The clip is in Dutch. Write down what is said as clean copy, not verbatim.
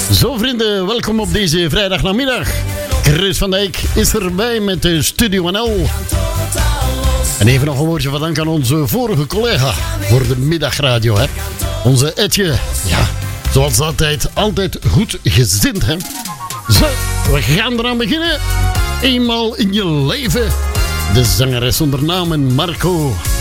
Zo vrienden, welkom op deze vrijdagnamiddag. Chris van Dijk is erbij met de Studio NL. En even nog een woordje van dank aan onze vorige collega voor de middagradio. Hè? Onze Etje, ja, zoals altijd goed gezind. Hè? Zo, we gaan eraan beginnen. Eenmaal in je leven. De zangeres onder naam Marco.